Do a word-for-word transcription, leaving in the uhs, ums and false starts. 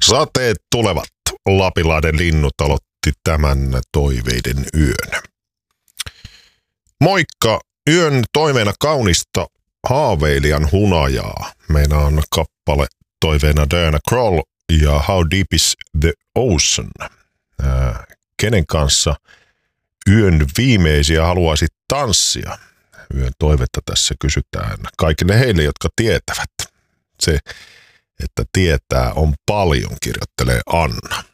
Sateet tulevat. Lapinlahden linnut aloitti tämän toiveiden yön. Moikka! Yön toiveena kaunista haaveilijan hunajaa. Meillä on kappale toiveena Diana Krall ja How Deep is the Ocean. Ää, kenen kanssa yön viimeisiä haluaisit tanssia? Yön toivetta tässä kysytään kaikille heille, jotka tietävät. Se, että tietää on paljon, kirjoittelee Anna.